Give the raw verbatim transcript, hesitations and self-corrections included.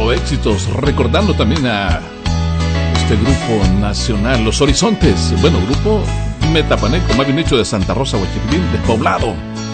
recordando éxitos, recordando también a este grupo nacional, Los Horizontes. Bueno, grupo metapaneco, más bien dicho de Santa Rosa, Huachipilín, despoblado.